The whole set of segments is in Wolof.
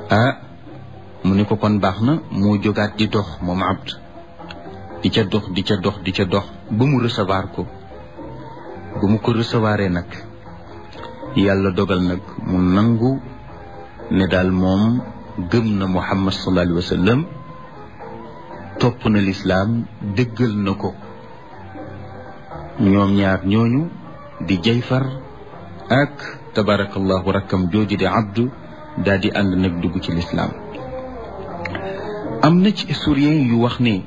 mu ne ko kon baax na moo jógaat di dox moom abd di ca dox ba mu recevoir ko bu mu ko recevoiree nag yàlla dogal nag mu nangu ne daal moom gëm na Muhammad sallallahu alayhi wa sallam topp na lislaam dëggal na ko. ñoom ñaar ñooñu di Jayfar ak tabarakallahu rakkam jooju di abdu daal di ànd nag dugg ci lislaam. am na ci historien yu wax ne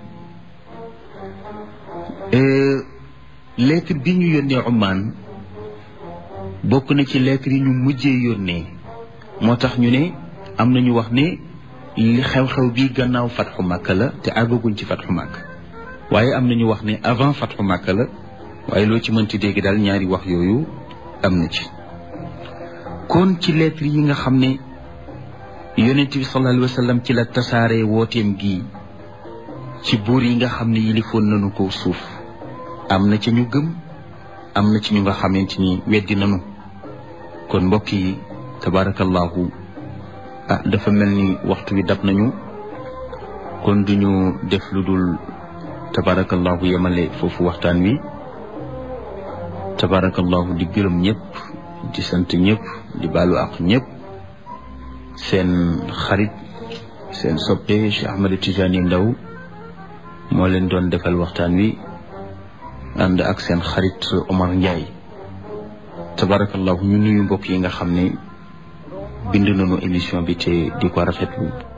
lettre bi ñu yónnee Oman bokk na ci lettre yi ñu mujjee yónnee moo tax ñu ne am na ñu wax ne li xew-xew bi gannaaw fatxu Makka la te àggaguñ ci fatxu Makka waaye am na ñu wax ne avant fatxu Makka la waaye loo ci mënti dégg daal ñaari wax yooyu am na ci. kon ci lettre yi nga xam ne yonent bi sallallahu alayhi wa sallam ci la tasaare wooteem gi ci buur yi nga xam ne yilifoon nañu ko suuf am na ci ñu gëm am na ci ñu nga xamante ni weddi nañu. kon mbokk yi tabarakallahu dafa mel ni waxtu wi dab nañu kon duñu def lu dul tabarakallahu yemale foofu waxtaan wi tabarakallahu di gërëm ñëpp di sant ñëpp di baalu ak ñëpp. seen xarit seen soppe Cheikh Ahmed Tidiane Ndao moo leen doon defal waxtaan wi ànd ak seen xarit Omar Ndiaye tabarakallahu ñu nuyu mbokk yi nga xam ne bind nañu émission bi te di ko rafetlu